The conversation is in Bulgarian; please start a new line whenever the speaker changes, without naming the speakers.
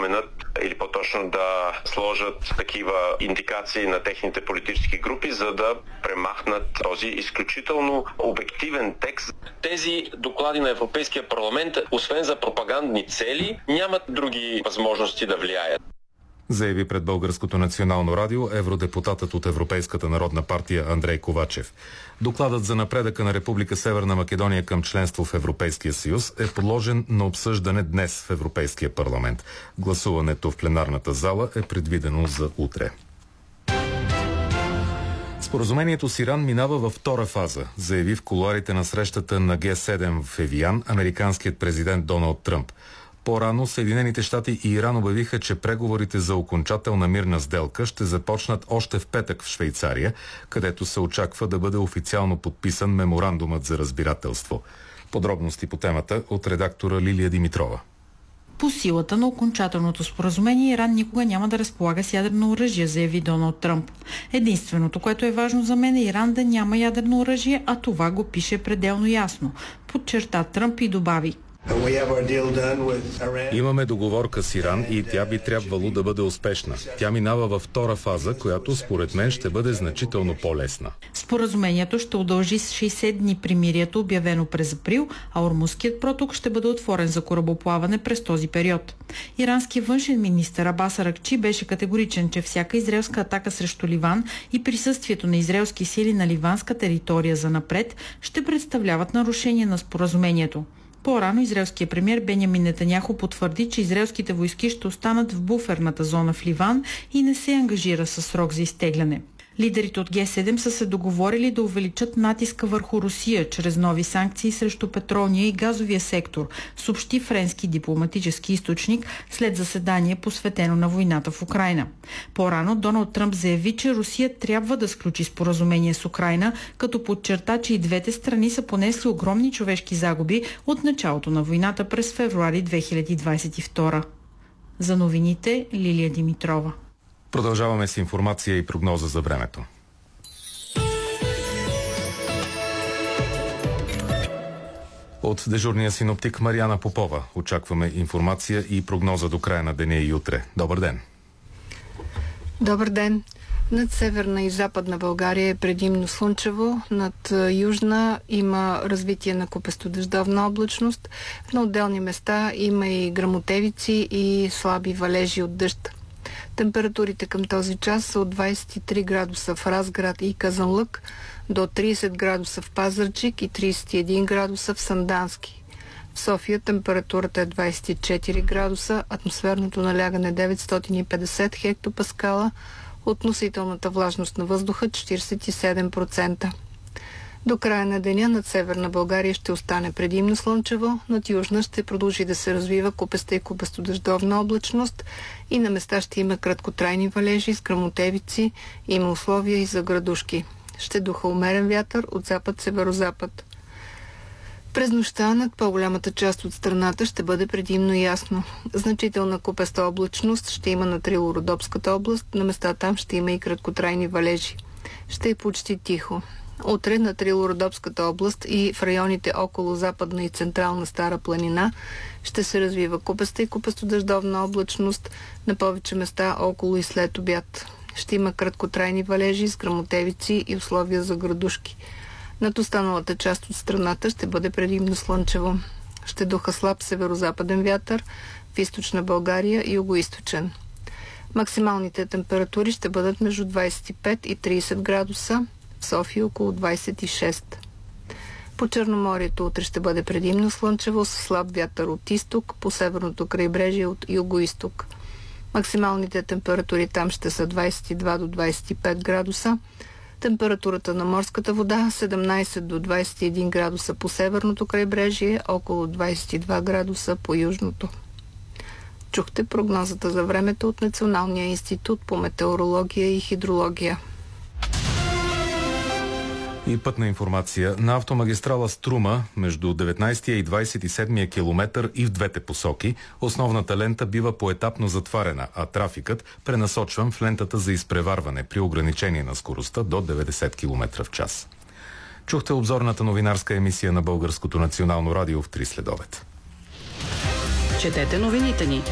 споменат или по-точно да сложат такива индикации на техните политически групи, за да премахнат този изключително обективен текст. Тези доклади на Европейския парламент, освен за пропагандни цели, нямат други възможности да влияят.
Заяви пред Българското национално радио евродепутатът от Европейската народна партия Андрей Ковачев. Докладът за напредъка на Република Северна Македония към членство в Европейския съюз е подложен на обсъждане днес в Европейския парламент. Гласуването в пленарната зала е предвидено за утре. Споразумението с Иран минава във втора фаза, заяви в кулоарите на срещата на Г7 в Евиян американският президент Доналд Тръмп. По-рано Съединените щати и Иран обявиха, че преговорите за окончателна мирна сделка ще започнат още в петък в Швейцария, където се очаква да бъде официално подписан меморандумът за разбирателство. Подробности по темата от редактора Лилия Димитрова.
По силата на окончателното споразумение Иран никога няма да разполага с ядрено оръжие, заяви Доналд Тръмп. Единственото, което е важно за мен, е Иран да няма ядрено оръжие, а това го пише пределно ясно, подчерта Тръмп и добави:
Имаме договорка с Иран и тя би трябвало да бъде успешна. Тя минава във втора фаза, която според мен ще бъде значително по-лесна.
Споразумението ще удължи с 60 дни примирието, обявено през април, а Ормузският проток ще бъде отворен за корабоплаване през този период. Иранският външен министър Абас Аракчи беше категоричен, че всяка израелска атака срещу Ливан и присъствието на израелски сили на ливанска територия занапред ще представляват нарушение на споразумението. По-рано израелският премиер Бенямин Нетаняху потвърди, че израелските войски ще останат в буферната зона в Ливан и не се ангажира със срок за изтегляне. Лидерите от Г7 са се договорили да увеличат натиска върху Русия чрез нови санкции срещу петролния и газовия сектор, съобщи френски дипломатически източник след заседание, посветено на войната в Украйна. По-рано Доналд Тръмп заяви, че Русия трябва да сключи споразумение с Украйна, като подчерта, че и двете страни са понесли огромни човешки загуби от началото на войната през февруари 2022. За новините Лилия Димитрова.
Продължаваме с информация и прогноза за времето. От дежурния синоптик Мариана Попова очакваме информация и прогноза до края на деня и утре. Добър ден!
Добър ден! Над северна и западна България е предимно слънчево, над южна има развитие на купестодъждовна облачност, на отделни места има и гръмотевици и слаби валежи от дъжд. Температурите към този час са от 23 градуса в Разград и Казанлък до 30 градуса в Пазарджик и 31 градуса в Сандански. В София температурата е 24 градуса, атмосферното налягане 950 хектопаскала, относителната влажност на въздуха 47%. До края на деня над северна България ще остане предимно слънчево, над южна ще продължи да се развива купеста и купестодъждовна облачност и на места ще има краткотрайни валежи с гръмотевици, има условия и за градушки. Ще духа умерен вятър от запад-северозапад. През нощта над по-голямата част от страната ще бъде предимно ясно. Значителна купеста облачност ще има на Трило-Родопската област, на места там ще има и краткотрайни валежи. Ще е почти тихо. Утре на Трило-Родопската област и в районите около Западна и Централна Стара планина ще се развива купеста и купестодъждовна облачност на повече места около и след обяд. Ще има краткотрайни валежи с гръмотевици и условия за градушки. Над останалата част от страната ще бъде предимно слънчево. Ще духа слаб северозападен вятър в източна България и югоизточен. Максималните температури ще бъдат между 25 и 30 градуса, в София около 26. По Черноморието утре ще бъде предимно слънчево с слаб вятър от изток, по северното крайбрежие от югоизток. Максималните температури там ще са 22 до 25 градуса. Температурата на морската вода 17 до 21 градуса по северното крайбрежие, около 22 градуса по южното. Чухте прогнозата за времето от Националния институт по метеорология и хидрология.
И пътна информация. На автомагистрала Струма между 19-я и 27-я километър и в двете посоки основната лента бива поетапно затварена, а трафикът пренасочван в лентата за изпреварване при ограничение на скоростта до 90 км в час. Чухте обзорната новинарска емисия на Българското национално радио в 3 следобед.
Четете новините ни